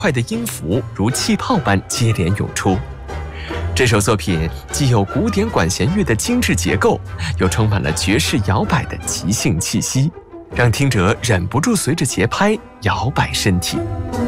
快的音符如气泡般接连涌出。这首作品既有古典管弦乐的精致结构，又充满了爵士摇摆的即兴气息，让听者忍不住随着节拍摇摆身体。